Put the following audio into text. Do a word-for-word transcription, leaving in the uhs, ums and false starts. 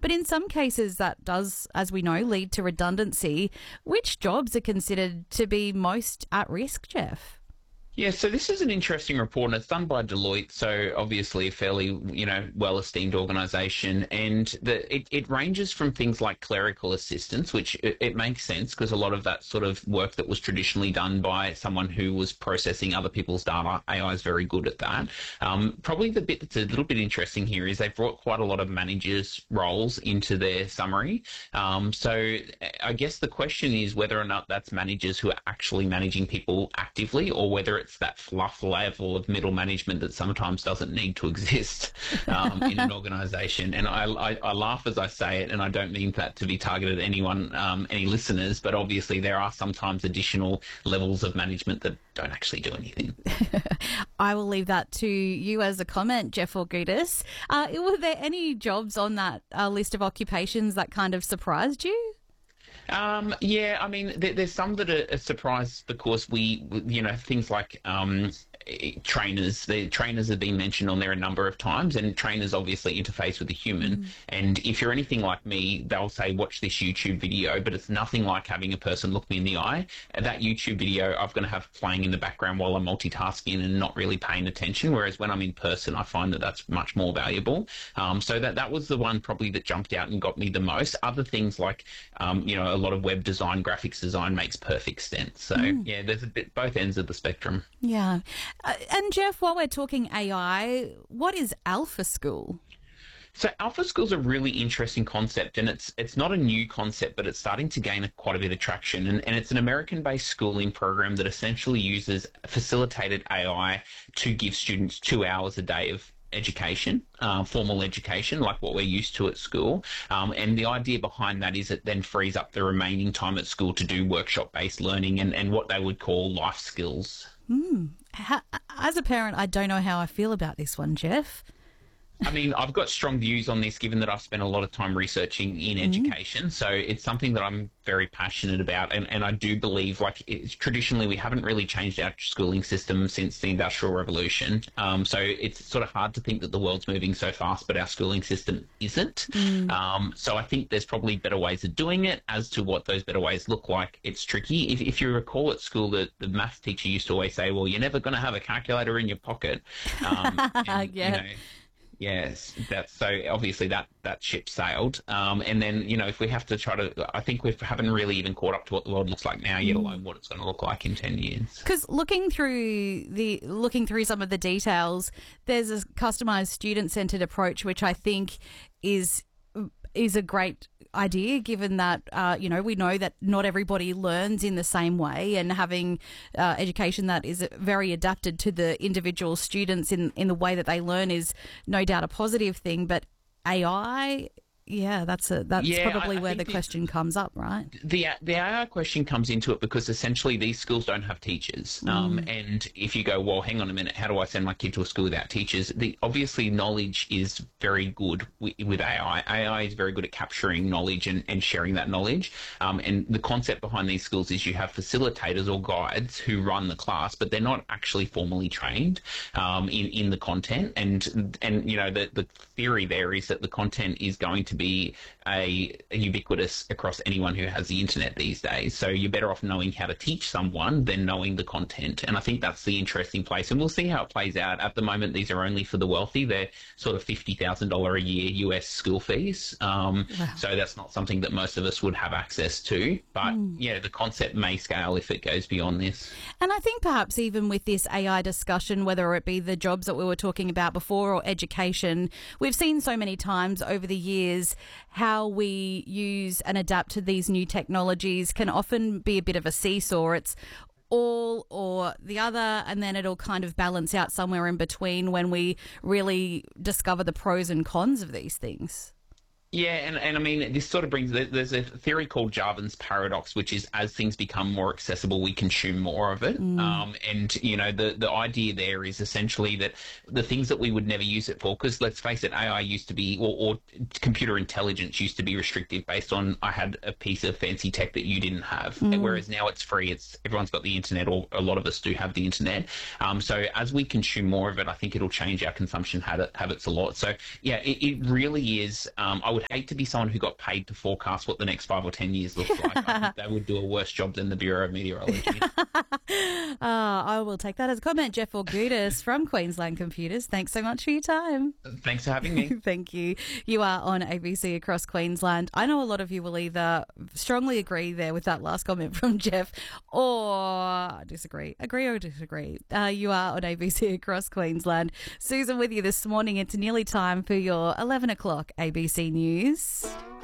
But in some cases, that does, as we know, lead to redundancy. Which jobs are considered to be most at risk, Jeff? Yeah, so this is an interesting report, and it's done by Deloitte, so obviously a fairly, you know, well-esteemed organisation, and the, it, it ranges from things like clerical assistance, which it, it makes sense because a lot of that sort of work that was traditionally done by someone who was processing other people's data, A I is very good at that. Um, probably the bit that's a little bit interesting here is they've brought quite a lot of managers' roles into their summary. Um, so I guess the question is whether or not that's managers who are actually managing people actively, or whether it's that fluff level of middle management that sometimes doesn't need to exist um, in an organisation. And I, I, I laugh as I say it, and I don't mean that to be targeted at anyone, um, any listeners, but obviously there are sometimes additional levels of management that don't actually do anything. I will leave that to you as a comment, Jeff Augudis. Uh, were there any jobs on that uh, list of occupations that kind of surprised you? Um, yeah, I mean, there, there's some that are a surprise because we, you know, things like um, trainers. The trainers have been mentioned on there a number of times, and trainers obviously interface with a human. Mm. And if you're anything like me, they'll say, watch this YouTube video, but it's nothing like having a person look me in the eye. That YouTube video I'm going to have playing in the background while I'm multitasking and not really paying attention, whereas when I'm in person, I find that that's much more valuable. Um, so that, that was the one probably that jumped out and got me the most. Other things like, um, you know, a lot of web design, graphics design makes perfect sense. So, mm. yeah, there's a bit both ends of the spectrum. Yeah. Uh, and Jeff, while we're talking A I, what is Alpha School? So Alpha School's a really interesting concept, and it's it's not a new concept, but it's starting to gain a, quite a bit of traction. And, and it's an American-based schooling program that essentially uses facilitated A I to give students two hours a day of education, uh, formal education, like what we're used to at school. Um, and the idea behind that is it then frees up the remaining time at school to do workshop-based learning and, and what they would call life skills. Mm. How, as a parent, I don't know how I feel about this one, Jeff. I mean, I've got strong views on this given that I've spent a lot of time researching in mm. education. So it's something that I'm very passionate about. And, and I do believe, like, it's, traditionally we haven't really changed our schooling system since the Industrial Revolution. Um, so it's sort of hard to think that the world's moving so fast, but our schooling system isn't. Mm. Um, so I think there's probably better ways of doing it. As to what those better ways look like, it's tricky. If, if you recall at school, the, the math teacher used to always say, well, you're never going to have a calculator in your pocket. Um, and, yeah. You know, Yes, that's so obviously that, that ship sailed. Um, and then, you know, if we have to try to, I think we haven't really even caught up to what the world looks like now, yet alone what it's going to look like in ten years. Because looking through the looking through some of the details, there's a customised student-centred approach, which I think is is a great idea, given that, uh, you know, we know that not everybody learns in the same way, and having uh, education that is very adapted to the individual students in, in the way that they learn is no doubt a positive thing. But A I, yeah, that's a that's yeah, probably I, I where the, the question comes up, right? The the A I question comes into it because essentially these schools don't have teachers. Mm. Um, and if you go, well, hang on a minute, how do I send my kid to a school without teachers? The obviously knowledge is very good with, with A I. A I is very good at capturing knowledge and, and sharing that knowledge. Um, and the concept behind these schools is you have facilitators or guides who run the class, but they're not actually formally trained um, in, in the content. And, and you know, the, the theory there is that the content is going to be a, a ubiquitous across anyone who has the internet these days. So you're better off knowing how to teach someone than knowing the content. And I think that's the interesting place. And we'll see how it plays out. At the moment, these are only for the wealthy. They're sort of fifty thousand dollars a year U S school fees. Um, wow. So that's not something that most of us would have access to. But, mm. yeah, the concept may scale if it goes beyond this. And I think perhaps even with this A I discussion, whether it be the jobs that we were talking about before or education, we've seen so many times over the years how we use and adapt to these new technologies can often be a bit of a seesaw. It's all or the other, and then it'll kind of balance out somewhere in between when we really discover the pros and cons of these things. Yeah, and, and I mean, this sort of brings, there's a theory called Jarvin's paradox, which is as things become more accessible, we consume more of it. Mm. Um, and, you know, the, the idea there is essentially that the things that we would never use it for, because let's face it, A I used to be, or, or computer intelligence used to be restrictive based on I had a piece of fancy tech that you didn't have. Mm. Whereas now it's free, it's everyone's got the internet, or a lot of us do have the internet. Um, so as we consume more of it, I think it'll change our consumption habit, habits a lot. So, yeah, it, it really is, um, I would would hate to be someone who got paid to forecast what the next five or ten years looks like. I think they would do a worse job than the Bureau of Meteorology. uh, I will take that as a comment. Jeff Augudis from Queensland Computers, thanks so much for your time. Thanks for having me. Thank you. You are on A B C Across Queensland. I know a lot of you will either strongly agree there with that last comment from Jeff or disagree. Agree or disagree. Uh, you are on A B C Across Queensland. Susan with you this morning. It's nearly time for your eleven o'clock A B C News.